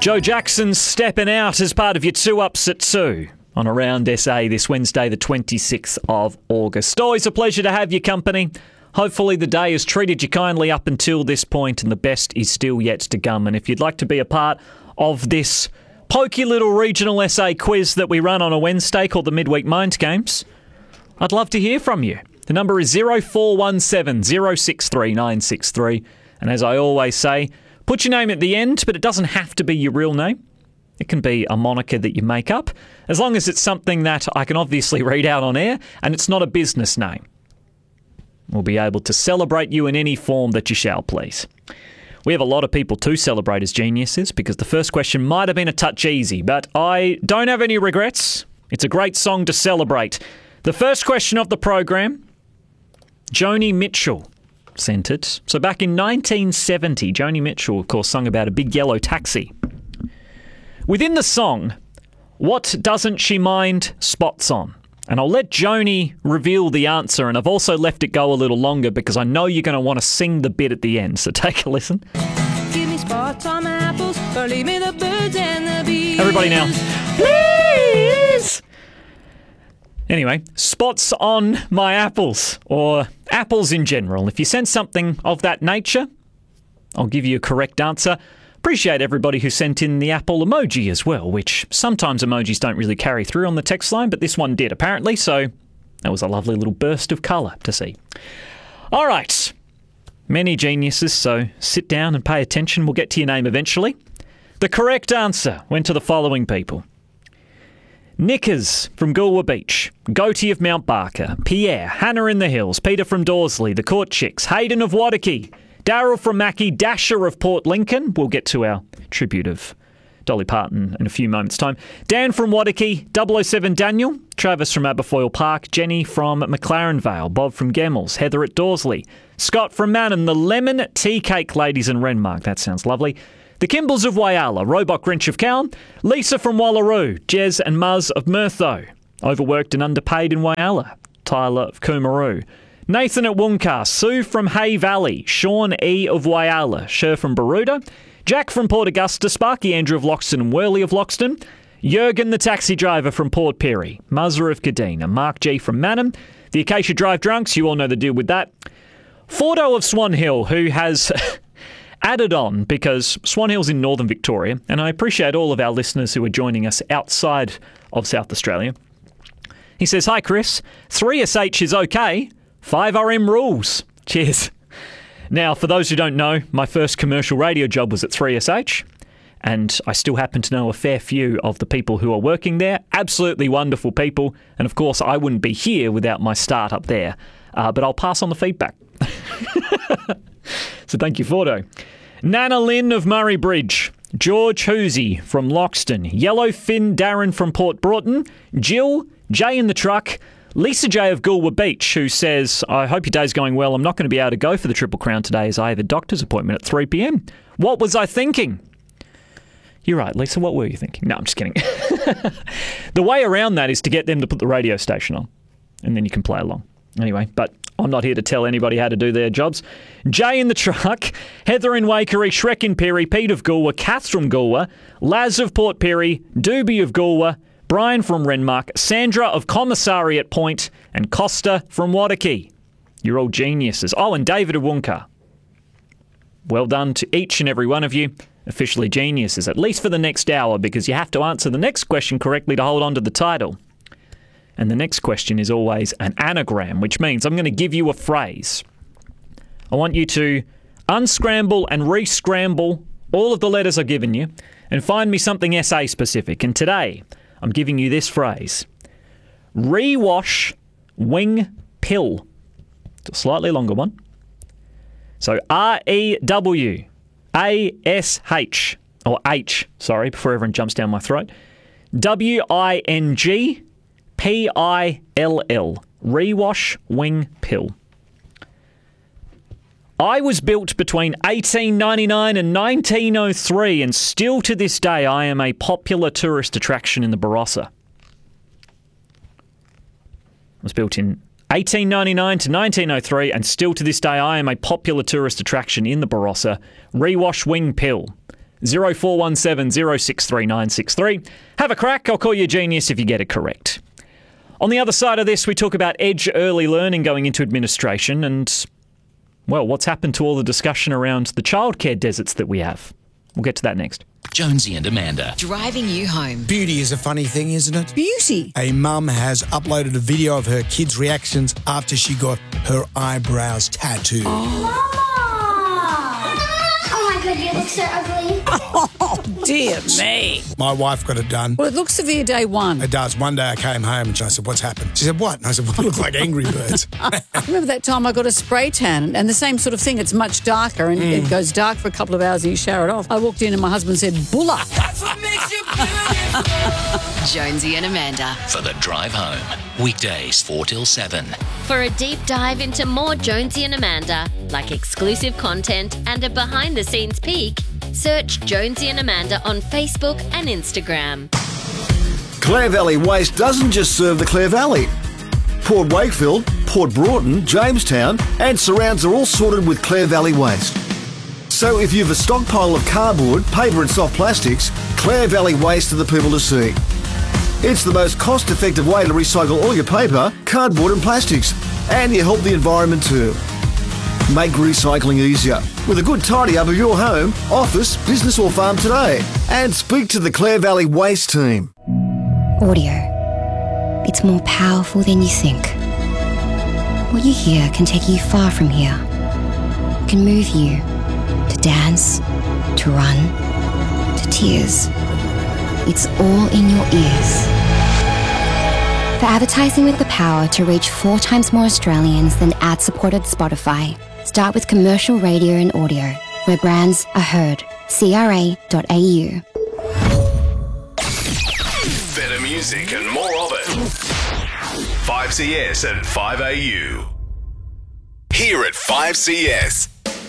Joe Jackson's stepping out as part of your 2 Ups at 2 on Around SA this Wednesday, the 26th of August. Always a pleasure to have your company. Hopefully the day has treated you kindly up until this point and the best is still yet to come. And if you'd like to be a part of this pokey little regional SA quiz that we run on a Wednesday called the Midweek Mind Games, I'd love to hear from you. The number is 0417 063 963. And as I always say, put your name at the end, but it doesn't have to be your real name. It can be a moniker that you make up, as long as it's something that I can obviously read out on air and it's not a business name. We'll be able to celebrate you in any form that you shall please. We have a lot of people to celebrate as geniuses because the first question might have been a touch easy, but I don't have any regrets. It's a great song to celebrate. The first question of the program, Joni Mitchell sent it. So back in 1970, Joni Mitchell, of course, sung about a big yellow taxi. Within the song, what doesn't she mind spots on? And I'll let Joni reveal the answer, and I've also left it go a little longer because I know you're going to want to sing the bit at the end, so take a listen. Give me spots on my apples, or leave me the birds and the bees. Everybody now, please! Anyway, spots on my apples, or apples in general. If you send something of that nature, I'll give you a correct answer. Appreciate everybody who sent in the apple emoji as well, which sometimes emojis don't really carry through on the text line, but this one did apparently, so that was a lovely little burst of colour to see. All right, many geniuses, so sit down and pay attention. We'll get to your name eventually. The correct answer went to the following people. Nickers from Goolwa Beach, Goatee of Mount Barker, Pierre, Hannah in the Hills, Peter from Dorsley, the Court Chicks, Hayden of Wadaki, Daryl from Mackie, Dasher of Port Lincoln. We'll get to our tribute of Dolly Parton in a few moments' time. Dan from Wadaki, 007 Daniel, Travis from Aberfoyle Park, Jenny from McLaren Vale, Bob from Gemmels, Heather at Dorsley, Scott from Manham, the Lemon Tea Cake Ladies in Renmark. That sounds lovely. The Kimballs of Whyalla, Robot Grinch of Cowan, Lisa from Wallaroo, Jez and Muzz of Murtho, overworked and underpaid in Whyalla, Tyler of Coomaroo, Nathan at Wooncar, Sue from Hay Valley, Sean E. of Whyalla, Sher from Baruda, Jack from Port Augusta, Sparky Andrew of Loxton and Worley of Loxton, Jurgen the taxi driver from Port Pirie, Muzzer of Kadina, Mark G. from Manham, the Acacia Drive Drunks, you all know the deal with that, Fordo of Swan Hill, who has added on because Swan Hill's in northern Victoria, and I appreciate all of our listeners who are joining us outside of South Australia. He says, "Hi Chris, 3SH is okay, 5RM rules. Cheers." Now, for those who don't know, my first commercial radio job was at 3SH, and I still happen to know a fair few of the people who are working there. Absolutely wonderful people, and of course I wouldn't be here without my start up there, but I'll pass on the feedback. So thank you, Fordo. Nana Lynn of Murray Bridge, George Hoosey from Loxton, Yellowfin Darren from Port Broughton, Jill, Jay in the truck, Lisa J of Goolwa Beach, who says, "I hope your day's going well. I'm not going to be able to go for the Triple Crown today as I have a doctor's appointment at 3 p.m. What was I thinking?" You're right, Lisa. What were you thinking? No, I'm just kidding. The way around that is to get them to put the radio station on, and then you can play along. Anyway, but I'm not here to tell anybody how to do their jobs. Jay in the truck, Heather in Waikery, Shrek in Perry, Pete of Goolwa, Kath from Goolwa, Laz of Port Pirie, Doobie of Goolwa, Brian from Renmark, Sandra of Commissariat Point, and Costa from Wadaki. You're all geniuses. Oh, and David of Wooncar. Well done to each and every one of you. Officially geniuses, at least for the next hour, because you have to answer the next question correctly to hold on to the title. And the next question is always an anagram, which means I'm going to give you a phrase. I want you to unscramble and re-scramble all of the letters I've given you and find me something SA specific. And today, I'm giving you this phrase. Rewash wing pill. It's a slightly longer one. So R-E-W-A-S-H, or H, sorry, before everyone jumps down my throat. W-I-N-G-P-I-L-L. Rewash wing pill. I was built between 1899 and 1903, and still to this day I am a popular tourist attraction in the Barossa. I was built in 1899 to 1903, and still to this day I am a popular tourist attraction in the Barossa. Rewash wing pill. 0417 063 963. Have a crack. I'll call you a genius if you get it correct. On the other side of this, we talk about Edge early learning going into administration and, well, what's happened to all the discussion around the childcare deserts that we have. We'll get to that next. Jonesy and Amanda. Driving you home. Beauty is a funny thing, isn't it? Beauty. A mum has uploaded a video of her kids' reactions after she got her eyebrows tattooed. Mama! Oh my god, you look so ugly. Oh, dear me. My wife got it done. Well, it looks severe day one. It does. One day I came home and I said, what's happened? She said, what? And I said, well, I look like Angry Birds. Remember that time I got a spray tan and the same sort of thing. It's much darker and it goes dark for a couple of hours and you shower it off. I walked in and my husband said, Bulla. That's what makes you beautiful. Jonesy and Amanda. For the drive home. Weekdays 4 till 7. For a deep dive into more Jonesy and Amanda, like exclusive content and a behind-the-scenes peek, search Jonesy and Amanda on Facebook and Instagram. Clare Valley Waste doesn't just serve the Clare Valley. Port Wakefield, Port Broughton, Jamestown and surrounds are all sorted with Clare Valley Waste. So if you've a stockpile of cardboard, paper and soft plastics, Clare Valley Waste are the people to see. It's the most cost-effective way to recycle all your paper, cardboard and plastics, and you help the environment too. Make recycling easier with a good tidy up of your home, office, business or farm today. And speak to the Clare Valley Waste team. Audio. It's more powerful than you think. What you hear can take you far from here. It can move you to dance, to run, to tears. It's all in your ears. For advertising with the power to reach 4 times more Australians than ad-supported Spotify, start with commercial radio and audio, where brands are heard. CRA.au. Better music and more of it. 5CS and 5AU. Here at 5CS.